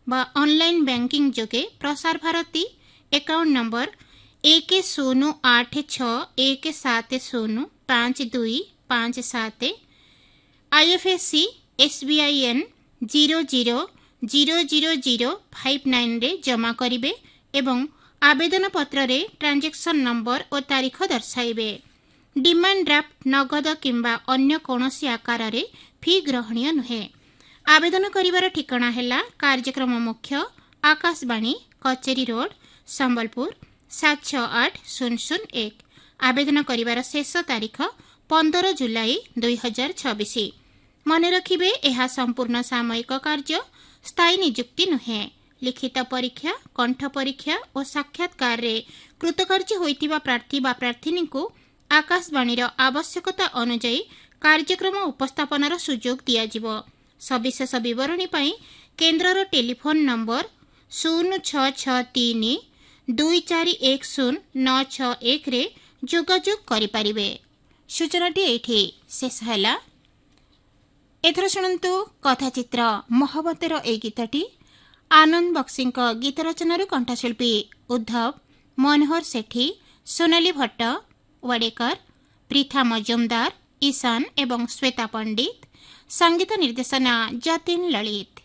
बा online banking जोगे Prasar Bharati account number 108617052557 IFSC SBIN 000059 रे जमा करिवे एवं आवेदन पत्र रे ट्रांजैक्शन नंबर और तारीख दर्शाइबे। डिमांड ड्राफ्ट नगद किंबा अन्य कोनोसी आकार रे फी ग्रहणीय नुहे। आवेदन करिवार ठिकाना हैला कार्यक्रम मुख्य आकाशवाणी कचेरी रोड संबलपुर 768001। आवेदन करिवार शेष तारीख 15 जुलाई 2026। मने रखिबे एहा संपूर्ण सामयिक कार्य स्थायी नियुक्ति नुहे। लिखित परीक्षा कंठ परीक्षा और साक्षात्कार रे कृतकार्य होइतिबा प्रार्थी बा प्रार्थिनी को आकाशवाणी आवश्यकता अनुसार कार्यक्रम उपस्थापनार सुजोग दियाजिबो। सविशेष विवरणी पाई केन्द्रर टेलीफोन नंबर 0663 2410 रे जोगाजोग करि परिबे। सूचनाटी एठी शेष हैला। एथर शुणन्तु कथाचित्र मोहब्बतर ए गीतटी आनंद बक्सी गीत रचना कंठशिल्पी उद्धव मनोहर सेठी सोनाली भट्ट वाडेकर प्रीथा मजुमदार ईशान एवं श्वेता पंडित संगीत निर्देशना जतिन ललित।